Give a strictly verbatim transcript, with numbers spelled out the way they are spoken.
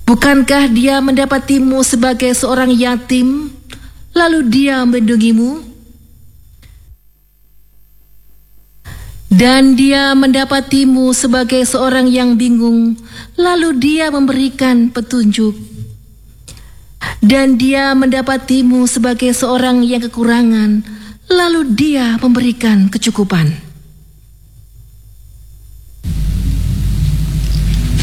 Bukankah dia mendapatimu sebagai seorang yatim, lalu dia melindungimu? Dan dia mendapatimu sebagai seorang yang bingung, lalu dia memberikan petunjuk. Dan dia mendapatimu sebagai seorang yang kekurangan, lalu dia memberikan kecukupan.